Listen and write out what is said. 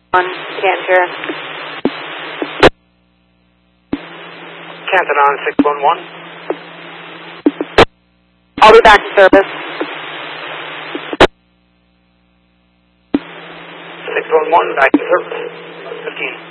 Cantor. Canton on 611. I'll be back in service. 611, back in service. 15.